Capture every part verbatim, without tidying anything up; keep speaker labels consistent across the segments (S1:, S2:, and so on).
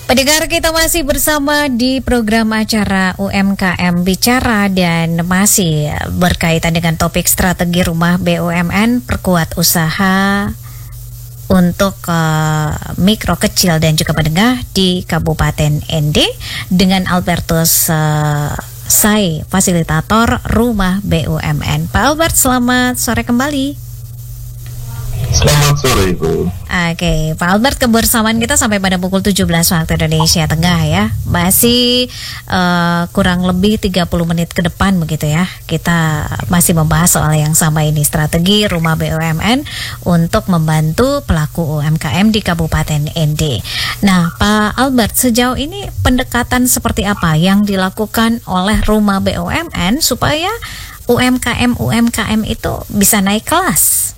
S1: Pendengar, kita masih bersama di program acara U M K M Bicara dan masih berkaitan dengan topik strategi rumah B U M N perkuat usaha untuk uh, mikro kecil dan juga menengah di Kabupaten N D dengan Albertus uh, Sai, fasilitator rumah B U M N. Pak Albert, selamat sore kembali.
S2: Selamat sore, Ibu.
S1: Oke, Pak Albert, kebersamaan kita sampai pada pukul tujuh belas waktu Indonesia Tengah ya. Masih uh, kurang lebih tiga puluh menit ke depan begitu ya. Kita masih membahas soal yang sama ini, strategi rumah B U M N untuk membantu pelaku U M K M di Kabupaten N D. Nah, Pak Albert, sejauh ini pendekatan seperti apa yang dilakukan oleh rumah B U M N supaya U M K M U M K M itu bisa naik kelas?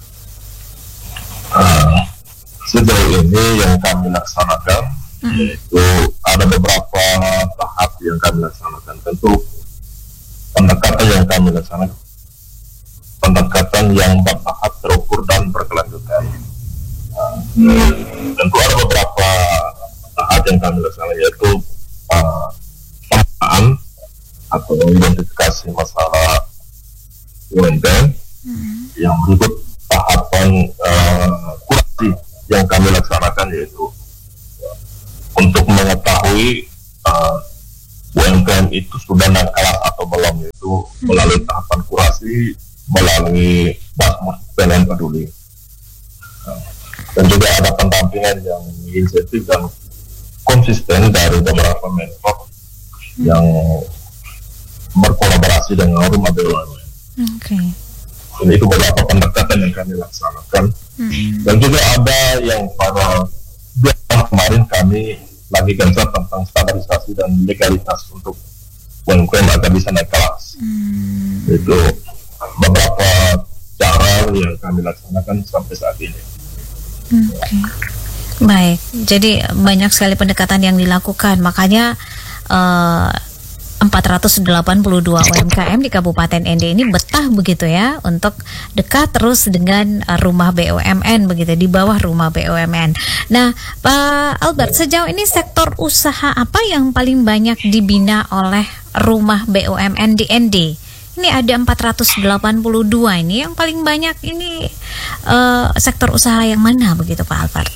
S2: Uh, sejauh ini yang kami laksanakan mm. yaitu ada beberapa tahap yang kami laksanakan. Tentu pendekatan yang kami laksanakan pendekatan yang bertahap, terukur dan berkelanjutan. Uh, tentu ada beberapa tahap yang kami laksanakan, yaitu uh, pemetaan atau identifikasi masalah U M K M. mm. Yang berikut tahapan uh, kurasi yang kami laksanakan, yaitu untuk mengetahui uh, U M K M itu sudah naik kelas atau belum, yaitu melalui tahapan kurasi, melalui dashboard P L N Peduli, uh, dan juga ada pendampingan yang insentif dan konsisten dari beberapa mentor yang berkolaborasi dengan rumah B U M N.
S1: Okay.
S2: Dan itu beberapa pendekatan yang kami laksanakan. Mm-hmm. Dan juga ada yang pada bulan kemarin kami lagi gencar tentang standarisasi dan legalitas untuk U M K M agar bisa naik kelas. Mm-hmm. Itu beberapa cara yang kami laksanakan sampai saat ini.
S1: Okay. Baik, jadi banyak sekali pendekatan yang dilakukan, makanya uh, empat ratus delapan puluh dua U M K M di Kabupaten N D ini betah begitu ya untuk dekat terus dengan uh, rumah B U M N begitu, di bawah rumah B U M N. Nah, Pak Albert, sejauh ini sektor usaha apa yang paling banyak dibina oleh rumah B U M N di N D? Ini ada empat ratus delapan puluh dua, ini yang paling banyak ini uh, sektor usaha yang mana begitu Pak Albert?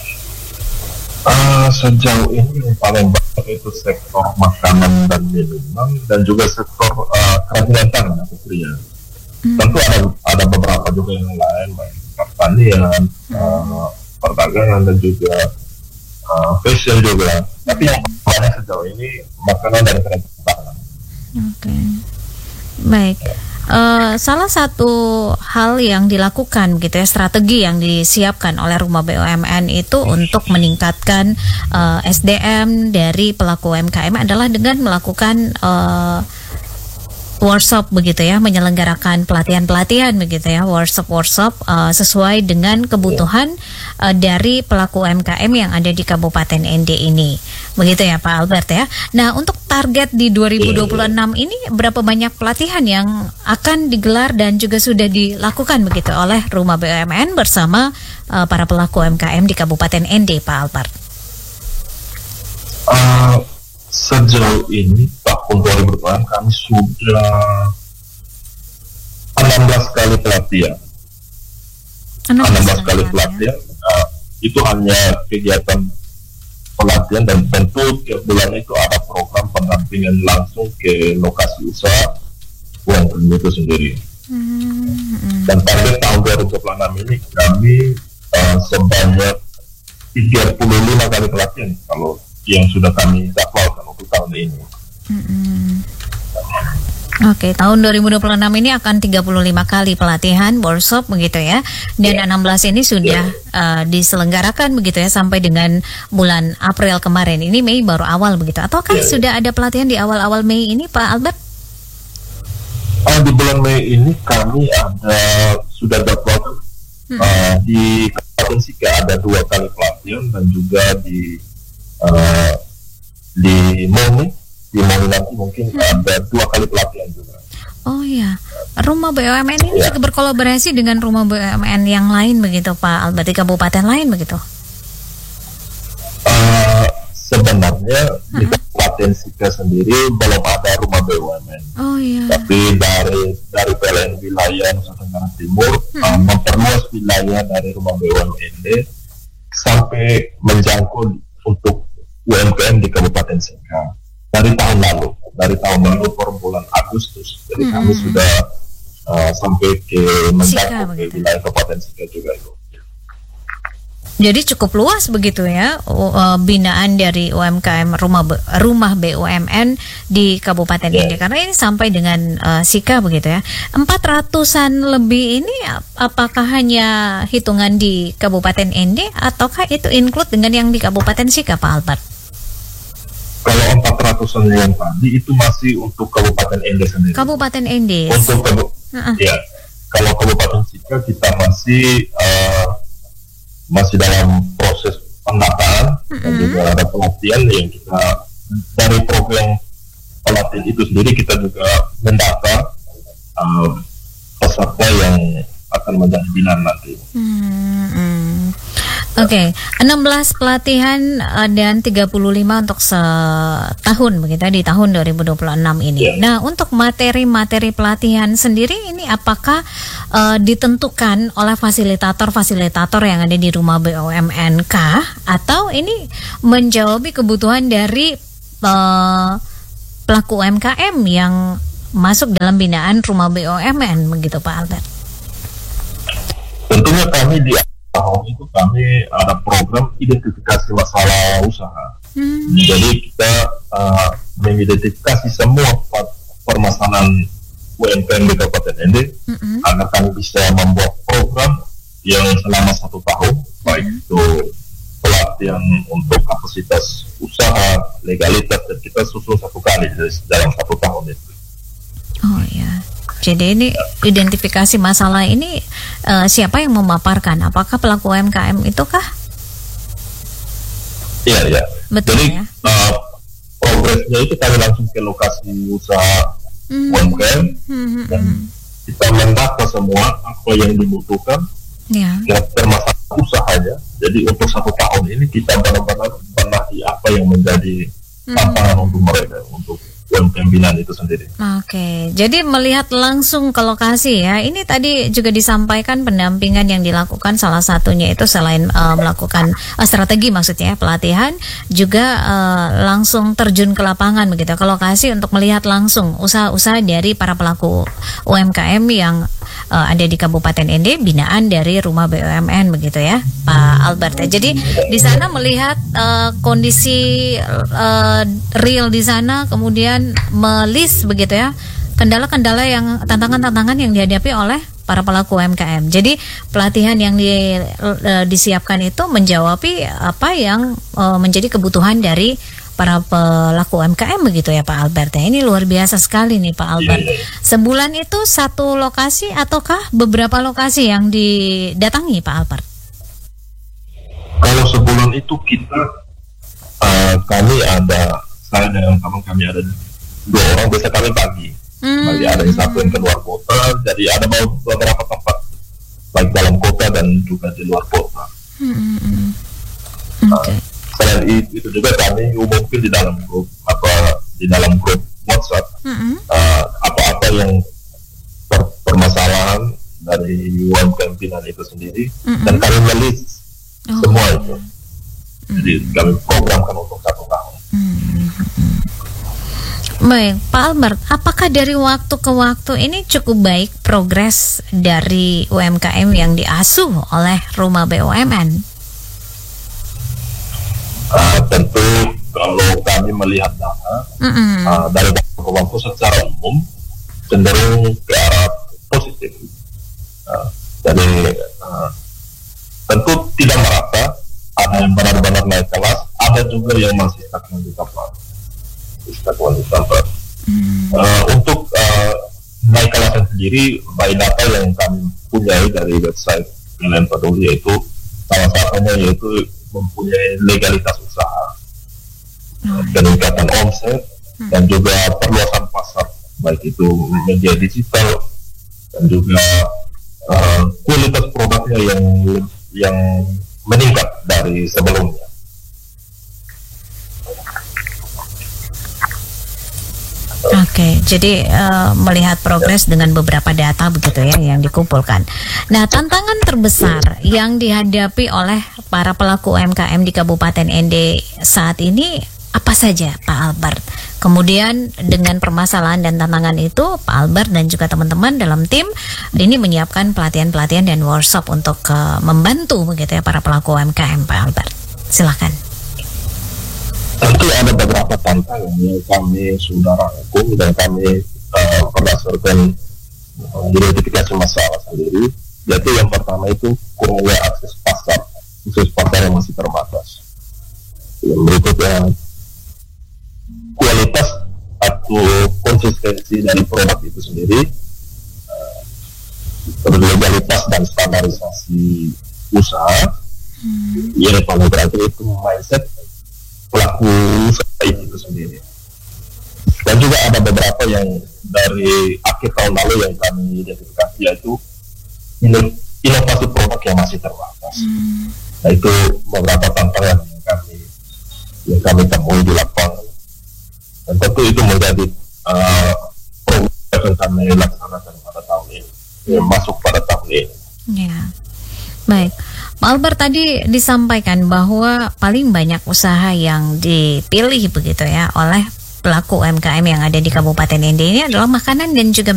S2: Uh, sejauh ini yang paling banyak itu sektor makanan dan minuman, dan juga sektor uh, kerajinan tangan atau pria. Hmm. Tentu ada ada beberapa juga yang lain, baik pertanian, hmm. uh, perdagangan, dan juga uh, fashion juga. Tapi yang banyak sejauh ini makanan dan kerajinan tangan.
S1: Oke, okay. Baik. Uh, salah satu hal yang dilakukan gitu ya, strategi yang disiapkan oleh rumah B U M N itu untuk meningkatkan uh, S D M dari pelaku U M K M adalah dengan melakukan uh, workshop begitu ya, menyelenggarakan pelatihan-pelatihan begitu ya, workshop-workshop uh, sesuai dengan kebutuhan uh, dari pelaku U M K M yang ada di Kabupaten N D ini. Begitu ya Pak Albert ya. Nah, untuk target di dua ribu dua puluh enam ini berapa banyak pelatihan yang akan digelar dan juga sudah dilakukan begitu oleh rumah B U M N bersama uh, para pelaku U M K M di Kabupaten N D, Pak Albert?
S2: Uh, sejauh ini tahun dua ribu dua puluh enam kami sudah enam belas kali pelatihan. enam belas kali pelatihan. Uh, itu hanya kegiatan pelatihan, dan tentu tiap bulan itu ada program pendampingan langsung ke lokasi usaha U M K M itu sendiri. Mm-hmm. Dan target tahun dua ribu dua puluh enam ini kami uh, sebanyak tiga puluh lima kali pelatihan kalau yang sudah kami jadwalkan untuk tahun ini.
S1: Mm-hmm. Oke, tahun dua ribu dua puluh enam ini akan tiga puluh lima kali pelatihan workshop begitu ya. Dan yeah. enam belas ini sudah yeah. uh, diselenggarakan begitu ya sampai dengan bulan April kemarin. Ini Mei baru awal begitu. Ataukah yeah. sudah ada pelatihan di awal-awal Mei ini Pak Albert?
S2: Uh, di bulan Mei ini kami ada sudah jadwalkan hmm. uh, di Kabupaten Sika ada dua kali pelatihan, dan juga di uh, di Moni di Moni nanti mungkin hmm. ada dua kali pelatihan juga.
S1: Oh ya, rumah B U M N ini ya. juga berkolaborasi dengan rumah B U M N yang lain begitu Pak Albert, di kabupaten lain begitu?
S2: Uh, sebenarnya di Kabupaten Sika sendiri belum ada rumah B U M N.
S1: Oh iya.
S2: Tapi dari dari P L N wilayah Nusa Tenggara Timur hmm. uh, memperluas wilayah dari rumah B U M N sampai menjangkau untuk U M K M di Kabupaten Sika dari tahun lalu. Dari tahun lalu per bulan Agustus. Jadi hmm. kami sudah uh, sampai ke menjangkau ke wilayah Kabupaten Sika juga itu.
S1: Jadi cukup luas begitu ya uh, binaan dari U M K M rumah rumah B U M N di Kabupaten yeah. Ende, karena ini sampai dengan uh, Sika begitu ya. Empat ratusan lebih ini apakah hanya hitungan di Kabupaten Ende ataukah itu include dengan yang di Kabupaten Sika, Pak Albert?
S2: Kalau empat ratusan yang tadi itu masih untuk Kabupaten Ende sendiri.
S1: Kabupaten Ende.
S2: Untuk kabu- uh-uh. ya, kalau Kabupaten Sika kita masih uh, masih dalam proses pendataan mm-hmm. dan juga ada pelatihan yang kita dari program pelatihan itu sendiri kita juga mendata uh, peserta yang akan menjadi binaan nanti.
S1: Mm-hmm. Oke, okay. enam belas pelatihan uh, dan tiga puluh lima untuk setahun begitu di tahun dua ribu dua puluh enam ini. Yeah. Nah, untuk materi-materi pelatihan sendiri ini apakah uh, ditentukan oleh fasilitator-fasilitator yang ada di rumah B U M N kah, atau ini menjawabi kebutuhan dari uh, pelaku U M K M yang masuk dalam binaan rumah B U M N begitu, Pak Albert?
S2: Tentunya kami di tahun itu kami ada program identifikasi masalah usaha. Hmm. Jadi kita uh, mengidentifikasi semua permasalahan U M K M di Kabupaten Ende hmm. agar kami bisa membuat program yang selama satu tahun, hmm. baik itu pelatihan untuk kapasitas usaha, legalitas, dan kita susun satu kali dalam satu tahun itu.
S1: Oh ya. Jadi ini identifikasi masalah ini uh, siapa yang memaparkan? Apakah pelaku U M K M itu kah?
S2: Iya, iya.
S1: Betul. Jadi ya?
S2: uh, progresnya itu kami langsung ke lokasi usaha mm-hmm. U M K M mm-hmm. dan kita mendata semua apa yang dibutuhkan, yeah. ya, termasuk usahanya. Jadi untuk satu tahun ini kita benar-benar benahi apa yang menjadi tantangan mm-hmm. untuk mereka, untuk U M K M binaan itu sendiri.
S1: Oke, jadi melihat langsung ke lokasi ya. Ini tadi juga disampaikan pendampingan yang dilakukan salah satunya itu selain uh, melakukan uh, strategi maksudnya pelatihan, juga uh, langsung terjun ke lapangan begitu ke lokasi untuk melihat langsung usaha-usaha dari para pelaku U M K M yang uh, ada di Kabupaten Ende binaan dari rumah B U M N begitu ya, Pak Albert. Jadi di sana melihat uh, kondisi uh, real di sana, kemudian melis begitu ya kendala-kendala yang tantangan-tantangan yang dihadapi oleh para pelaku U M K M. Jadi pelatihan yang di, uh, disiapkan itu menjawabi apa yang uh, menjadi kebutuhan dari para pelaku U M K M begitu ya, Pak Albert. Ini luar biasa sekali nih, Pak Albert. Sebulan itu satu lokasi ataukah beberapa lokasi yang didatangi, Pak Albert?
S2: Kalau sebulan itu kita uh, kami ada saya dan teman kami ada dua orang, biasa kami bagi. Hmm. Bagi ada yang satu yang ke luar kota, jadi ada beberapa tempat baik dalam kota dan juga di luar kota. Hmm. Okay. Uh, selain itu juga kami umumkan di dalam grup apa di dalam grup WhatsApp hmm. uh, apa-apa yang per- permasalahan dari U M K M binaan itu sendiri hmm. dan kami melis oh. semua itu. Jadi hmm. kami programkan untuk satu tahun. Hmm.
S1: Baik, Pak Albert, apakah dari waktu ke waktu ini cukup baik progres dari U M K M yang diasuh oleh rumah B U M N?
S2: Uh, tentu kalau kami melihat data mm-hmm. uh, dari waktu ke waktu secara umum cenderung ke arah positif. Uh, jadi uh, tentu tidak merata, ada yang benar-benar naik kelas, ada juga yang masih stagnan di tempat. Stagnan di tempat. Mm. Uh, untuk uh, naik kelasnya sendiri, by data yang kami punyai dari website P L N Peduli, yaitu salah satunya yaitu mempunyai legalitas usaha, oh, peningkatan omset, hmm. dan juga perluasan pasar, baik itu media digital dan juga uh, kualitas produknya yang yang meningkat dari sebelumnya.
S1: Oke, jadi uh, melihat progres ya. Dengan beberapa data begitu ya yang dikumpulkan. Nah, tantangan terbesar yang dihadapi oleh para pelaku U M K M di Kabupaten N D saat ini apa saja, Pak Albert? Kemudian dengan permasalahan dan tantangan itu, Pak Albert dan juga teman-teman dalam tim ini menyiapkan pelatihan-pelatihan dan workshop untuk uh, membantu begitu ya para pelaku U M K M, Pak Albert. Silakan.
S2: Tentu ada beberapa tantangan yang kami sudah rangkum dan kami uh, berdasarkan uh, identifikasi masalah sendiri. Yaitu yang pertama itu kurangnya akses pasar, akses pasar yang masih terbatas. Yang berikutnya kualitas atau konsistensi dari produk itu sendiri, uh, legalitas dan standarisasi usaha. Hmm. Yang paling terakhir itu mindset pelaku usaha itu sendiri. Dan juga ada beberapa yang dari akhir tahun lalu yang kami identifikasi, yaitu inovasi produk yang masih terbatas. Hmm. Nah, itu beberapa tantangan yang kami yang kami temui di lapangan. Dan tentu itu menjadi uh, program yang kami laksanakan pada tahun ini, yang masuk pada tahun ini.
S1: Ya, baik. Pak Albert tadi disampaikan bahwa paling banyak usaha yang dipilih begitu ya oleh pelaku U M K M yang ada di Kabupaten N D ini adalah makanan dan juga